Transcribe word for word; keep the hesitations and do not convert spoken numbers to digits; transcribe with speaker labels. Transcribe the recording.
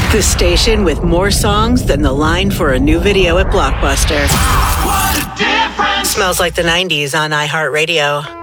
Speaker 1: The station with more songs than the line for a new video at Blockbuster.
Speaker 2: What a difference!
Speaker 1: Smells like the nineties on iHeartRadio.